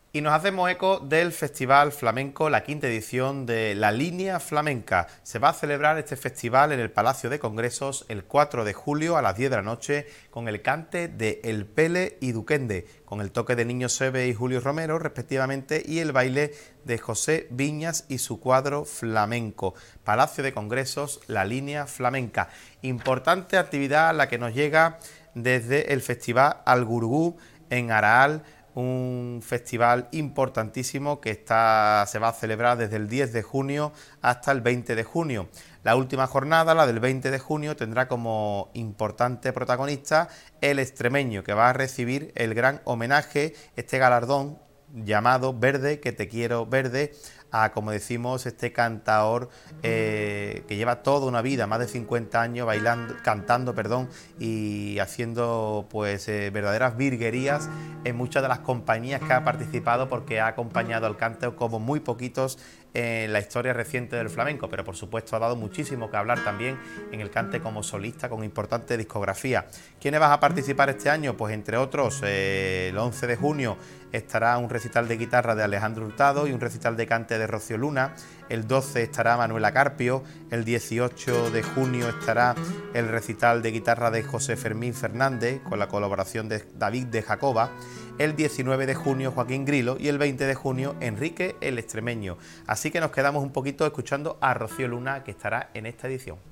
Y nos hacemos eco del Festival Flamenco, la quinta edición de La Línea Flamenca. Se va a celebrar este festival en el Palacio de Congresos el 4 de julio a las 10 de la noche con el cante de El Pele y Duquende, con el toque de Niño Seve y Julio Romero respectivamente y el baile de José Viñas y su cuadro flamenco. Palacio de Congresos, La Línea Flamenca. Importante actividad la que nos llega desde el Festival Al Gurugú en Araal, un festival importantísimo que se va a celebrar desde el 10 de junio hasta el 20 de junio. La última jornada, la del 20 de junio, tendrá como importante protagonista el extremeño, que va a recibir el gran homenaje, este galardón llamado Verde, que te quiero verde, a, como decimos, este cantaor que lleva toda una vida, más de 50 años cantando, y haciendo pues verdaderas virguerías en muchas de las compañías que ha participado, porque ha acompañado al cante como muy poquitos en la historia reciente del flamenco, pero por supuesto ha dado muchísimo que hablar también en el cante como solista con importante discografía. ¿Quiénes van a participar este año? Pues entre otros, el 11 de junio estará un recital de guitarra de Alejandro Hurtado y un recital de cante de Rocío Luna. El 12 estará Manuela Carpio. El 18 de junio estará el recital de guitarra de José Fermín Fernández con la colaboración de David de Jacoba. El 19 de junio Joaquín Grilo y el 20 de junio Enrique el Extremeño. Así que nos quedamos un poquito escuchando a Rocío Luna, que estará en esta edición.